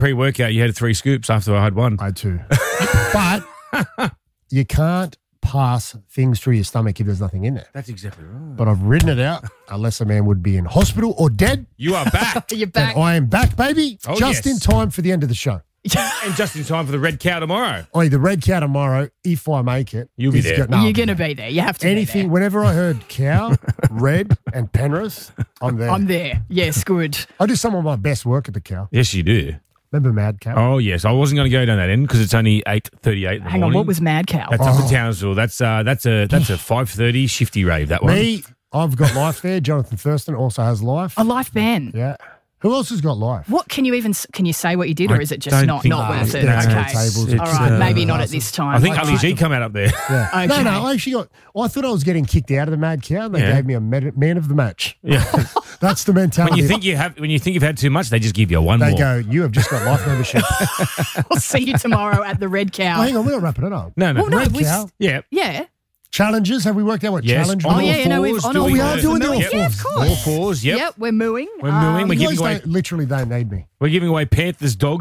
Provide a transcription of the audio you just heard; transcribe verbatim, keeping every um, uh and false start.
pre-workout, you had three scoops after I had one. I had two. But you can't pass things through your stomach if there's nothing in there. That's exactly right. But I've written it out, unless a man would be in hospital or dead. You are back. You're back. And I am back, baby, Oh, just yes. in time for the end of the show. And just in time for the red cow tomorrow. Oh, the red cow tomorrow, if I make it. You'll be is there. go- no, I'll You're be going to there. be there. You have to Anything, be there. whenever I heard cow, red, and Penrith, I'm there. I'm there. Yes, good. I do some of my best work at the cow. Yes, you do. Remember Mad Cow? Oh, yes. I wasn't going to go down that end because it's only eight thirty-eight in the Hang morning. on, what was Mad Cow? That's up Oh. in Townsville. That's uh, that's a that's a five thirty shifty rave, that one. Me, I've got life there. Jonathan Thurston also has life. A life ban. Yeah. Who else has got life? What can you even can you say what you did, or I is it just don't not, think- not No, worth it? there's no Okay, tables. all It's, right, uh, maybe not at this time. I think I Ali G tried- come out up there. Yeah. Okay. No, no, I actually got, I thought I was getting kicked out of the Mad Cow and they Yeah. gave me a med- man of the match. Yeah. That's the mentality. When you think you have, when you think you've had too much, they just give you one they more. go, you have just got life membership. I'll see you tomorrow at the Red Cow. Oh, hang on, we're not wrapping it up. No, no. Well, no, Red we- Cow. Yeah. Yeah. Challenges, have we worked out what Yes. challenge On Oh, was? all yeah, you know, we've fours, on doing all we are the- doing the all Yeah, of fours. course. All fours, yep. Yep, we're mooing. We're mooing. Um, We're You giving guys away, don't, literally don't need me. we're giving away Panthers dog